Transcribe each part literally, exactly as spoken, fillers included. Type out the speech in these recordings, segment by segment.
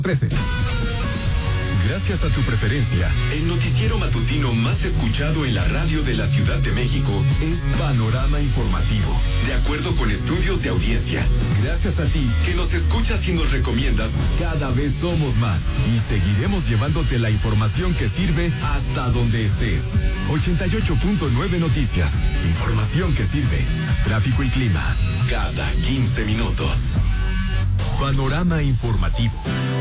trece. Gracias a tu preferencia, el noticiero matutino más escuchado en la radio de la Ciudad de México es Panorama Informativo, de acuerdo con estudios de audiencia. Gracias a ti, que nos escuchas y nos recomiendas, cada vez somos más y seguiremos llevándote la información que sirve hasta donde estés. ochenta y ocho punto nueve Noticias, información que sirve. Tráfico y clima, cada quince minutos. Panorama Informativo.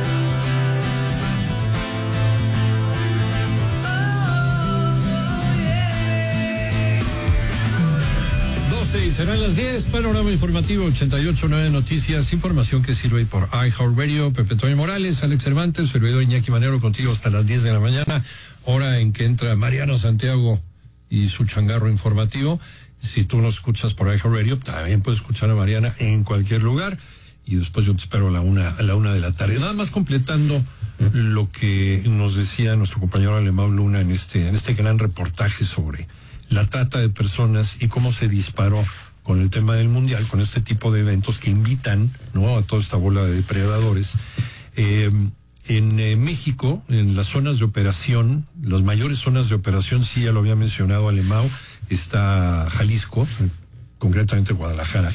Y serán las diez, Panorama Informativo ochenta y ocho punto nueve Noticias, información que sirve por iHeartRadio. Pepe Toño Morales, Alex Cervantes, servidor Iñaki Manero contigo hasta las diez de la mañana, hora en que entra Mariano Santiago y su changarro informativo. Si tú nos escuchas por iHeartRadio, también puedes escuchar a Mariana en cualquier lugar, y después yo te espero a la una, a la una de la tarde. Nada más completando lo que nos decía nuestro compañero Alemão Luna en este, en este gran reportaje sobre la trata de personas y cómo se disparó con el tema del mundial, con este tipo de eventos que invitan, ¿no?, a toda esta bola de depredadores. Eh, en eh, México, en las zonas de operación, las mayores zonas de operación, sí, ya lo había mencionado Alemão, está Jalisco, concretamente Guadalajara,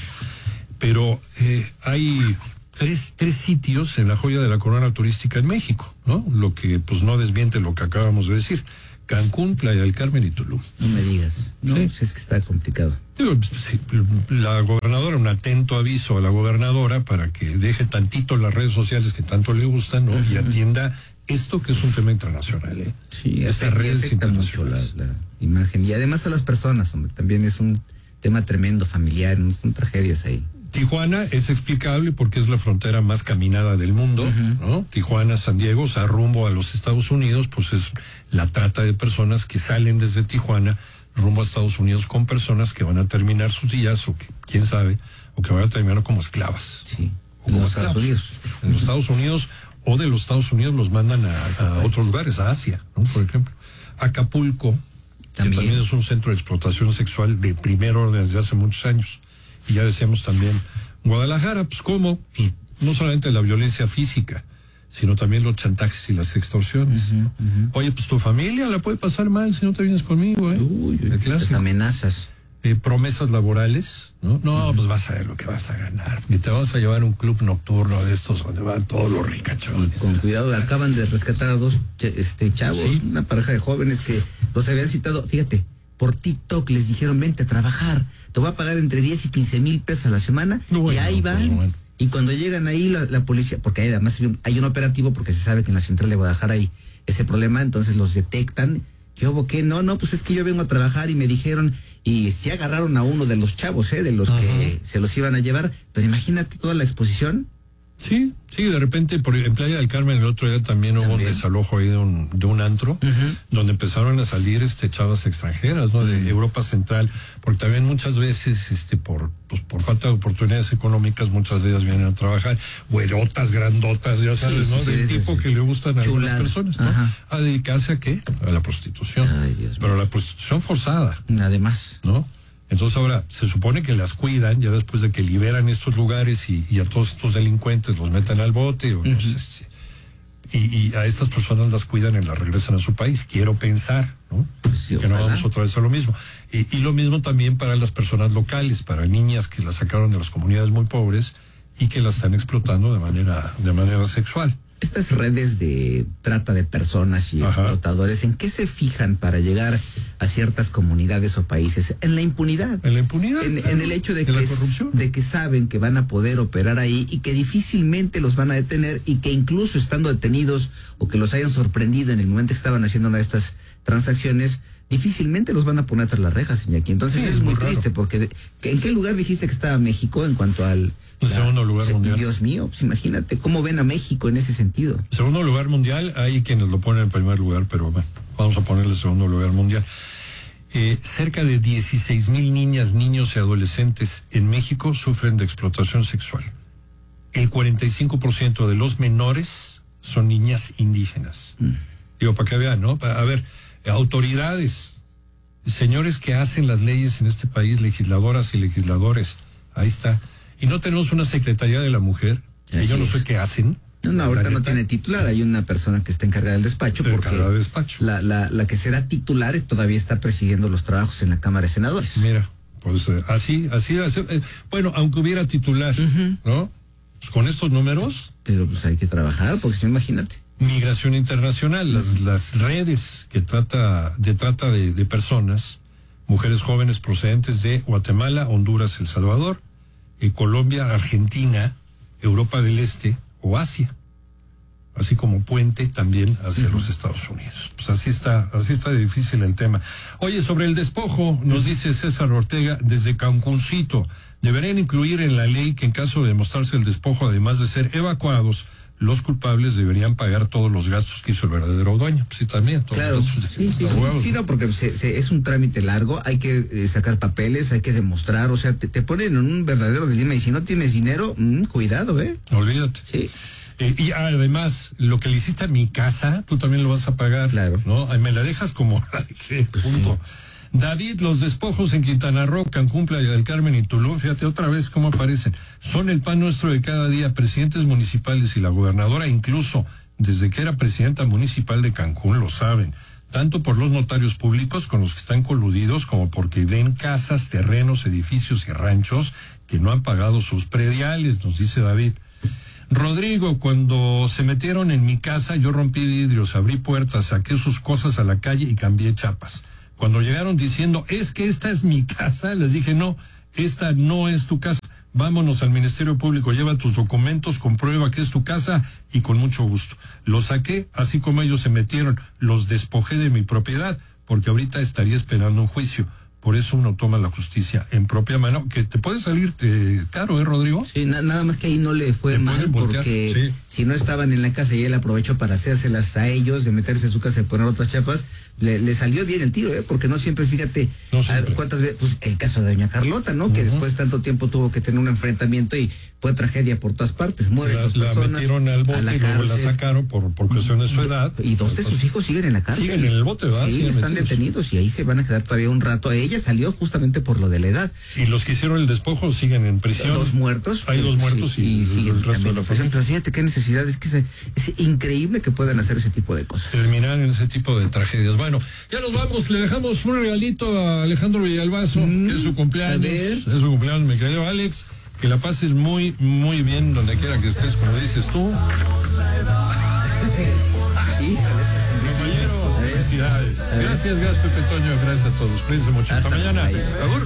pero eh, hay tres, tres sitios en la joya de la corona turística en México, ¿no? Lo que pues no desmiente lo que acabamos de decir. Cancún, Playa del Carmen y Tulum. No me digas. No, sí. Pues es que está complicado. Digo, sí, la gobernadora, un atento aviso a la gobernadora para que deje tantito las redes sociales que tanto le gustan, ¿no? Uh-huh. Y atienda esto que es un tema internacional, ¿eh? Sí, estas redes internacionales. La, la imagen. Y además a las personas, hombre, también es un tema tremendo, familiar, ¿no? Son tragedias ahí. Tijuana es explicable porque es la frontera más caminada del mundo, uh-huh. ¿no? Tijuana, San Diego, o sea, rumbo a los Estados Unidos, pues es la trata de personas que salen desde Tijuana rumbo a Estados Unidos con personas que van a terminar sus días, o que, quién sabe, o que van a terminar como esclavas. Sí, o como en los esclavos. Estados Unidos. En los Estados Unidos, o de los Estados Unidos los mandan a, a otros lugares, a Asia, ¿no? Por ejemplo. Acapulco, también. que también es un centro de explotación sexual de primer orden desde hace muchos años. Y ya decíamos también Guadalajara, pues ¿cómo? Pues no solamente la violencia física, sino también los chantajes y las extorsiones. Uh-huh, uh-huh. Oye, pues tu familia la puede pasar mal si no te vienes conmigo, ¿eh? Uy, las amenazas. Eh, promesas laborales, ¿no? No, uh-huh. pues vas a ver lo que vas a ganar. Y te vas a llevar a un club nocturno de estos donde van todos los ricachones. Y con cuidado, acaban de rescatar a dos ch- este chavos, ¿sí? Una pareja de jóvenes que los habían citado, fíjate, por TikTok les dijeron, vente a trabajar, te voy a pagar entre diez y quince mil pesos a la semana, bueno, y ahí van, pues bueno. Y cuando llegan ahí la, la policía, porque hay, además hay un, hay un operativo, porque se sabe que en la central de Guadalajara hay ese problema, entonces los detectan. ¿Qué hubo? ¿Qué? No, no, pues es que yo vengo a trabajar y me dijeron, y sí agarraron a uno de los chavos, ¿eh? De los uh-huh. que se los iban a llevar, pero imagínate toda la exposición. Sí, sí, de repente por, en Playa del Carmen el otro día también, también. hubo un desalojo ahí de un, de un antro, uh-huh. donde empezaron a salir este chavas extranjeras, ¿no? De uh-huh. Europa Central, porque también muchas veces, este, por, pues, por falta de oportunidades económicas, muchas de ellas vienen a trabajar, güerotas, grandotas, ya sabes, sí, ¿no? Sí, Del sí, tipo sí. que le gustan a Chulada. algunas personas, ¿no? Ajá. A dedicarse a ¿qué? A la prostitución. Ay, Dios Pero mío. la prostitución forzada. Además. ¿No? Entonces ahora se supone que las cuidan ya después de que liberan estos lugares y, y a todos estos delincuentes los metan al bote o uh-huh. no sé si, y, y a estas personas las cuidan y las regresan a su país. Quiero pensar, ¿no? Pues sí, que no vamos otra vez a lo mismo. Y, y lo mismo también para las personas locales, para niñas que las sacaron de las comunidades muy pobres y que las están explotando de manera, de manera sexual. Estas redes de trata de personas y Ajá. explotadores, ¿en qué se fijan para llegar a ciertas comunidades o países? En la impunidad. En la impunidad. En, claro. en el hecho de ¿En que, la corrupción? de que saben que van a poder operar ahí y que difícilmente los van a detener, y que incluso estando detenidos o que los hayan sorprendido en el momento que estaban haciendo una de estas transacciones, difícilmente los van a poner tras las rejas, Iñaki. Entonces sí, es, es muy, muy triste, porque de, ¿en qué lugar dijiste que estaba México en cuanto al... El la, segundo lugar se, mundial. Dios mío, pues imagínate cómo ven a México en ese sentido. Segundo lugar mundial, hay quienes lo ponen en primer lugar, pero bueno, vamos a ponerle segundo lugar mundial. Eh, cerca de dieciséis mil niñas, niños y adolescentes en México sufren de explotación sexual. El cuarenta y cinco por ciento de los menores son niñas indígenas. Mm. Digo, para que vean, ¿no? A ver, autoridades, señores que hacen las leyes en este país, legisladoras y legisladores, ahí está. Y no tenemos una Secretaría de la Mujer, y yo no sé qué hacen, No, no, ahorita no tiene titular, hay una persona que está encargada del despacho, porque del despacho. La, la, la que será titular todavía está presidiendo los trabajos en la Cámara de Senadores. Mira, pues eh, así, así, así eh, bueno, aunque hubiera titular, uh-huh. ¿no? Pues con estos números. Pero pues hay que trabajar, porque si no, imagínate. Migración internacional, las, las redes que trata de trata de, de personas, mujeres jóvenes procedentes de Guatemala, Honduras, El Salvador, eh, Colombia, Argentina, Europa del Este o Asia, así como puente también hacia uh-huh. los Estados Unidos. Pues así está, así está de difícil el tema. Oye, sobre el despojo, nos uh-huh. dice César Ortega desde Cancuncito, deberían incluir en la ley que en caso de demostrarse el despojo, además de ser evacuados, los culpables deberían pagar todos los gastos que hizo el verdadero dueño. Sí, también. Todos claro, los sí, sí, sí, sí, no, porque se, se, es un trámite largo, hay que eh, sacar papeles, hay que demostrar, o sea, te, te ponen en un verdadero dilema y si no tienes dinero, mmm, cuidado, ¿eh? Olvídate. Sí. Eh, y además, lo que le hiciste a mi casa, tú también lo vas a pagar. Claro. ¿No? Ay, me la dejas como la dejé, punto. Sí. David, los despojos en Quintana Roo, Cancún, Playa del Carmen y Tulum, fíjate otra vez cómo aparecen. Son el pan nuestro de cada día. Presidentes municipales y la gobernadora, incluso desde que era presidenta municipal de Cancún, lo saben. Tanto por los notarios públicos con los que están coludidos, como porque ven casas, terrenos, edificios y ranchos que no han pagado sus prediales, nos dice David. Rodrigo, cuando se metieron en mi casa, yo rompí vidrios, abrí puertas, saqué sus cosas a la calle y cambié chapas. Cuando llegaron diciendo, es que esta es mi casa, les dije, no, esta no es tu casa. Vámonos al Ministerio Público, lleva tus documentos, comprueba que es tu casa y con mucho gusto. Los saqué, así como ellos se metieron, los despojé de mi propiedad, porque ahorita estaría esperando un juicio. Por eso uno toma la justicia en propia mano, que te puede salirte caro, ¿eh, Rodrigo? Sí, na- nada más que ahí no le fue mal, porque sí. Si no estaban en la casa y él aprovechó para hacérselas a ellos, de meterse a su casa y poner otras chapas, le, le salió bien el tiro, ¿eh? Porque no siempre, fíjate, no siempre. A, cuántas veces, pues el caso de doña Carlota, ¿no? Uh-huh. Que después de tanto tiempo tuvo que tener un enfrentamiento y fue tragedia por todas partes, mueren dos personas. La metieron al bote y luego la sacaron por, por cuestión de su edad. Y dos de sus hijos siguen en la cárcel. Siguen en el bote, ¿verdad? Sí, siguen están metidos. detenidos y ahí se van a quedar todavía un rato. Ella salió justamente por lo de la edad. Y los que hicieron el despojo siguen en prisión. Dos muertos. Hay dos muertos sí, y, y siguen el resto de la familia. Pero fíjate qué necesidad, es que se, es increíble que puedan hacer ese tipo de cosas. Terminar en ese tipo de tragedias. Bueno, ya nos vamos, le dejamos un regalito a Alejandro Villalbazo, mm, que es su cumpleaños. Es su cumpleaños, me querido Alex. Que la pases muy, muy bien donde quiera que estés, como dices tú. Sí, compañero, felicidades. Gracias, gracias Pepe Toño, gracias a todos. Cuídense mucho. Hasta, Hasta mañana.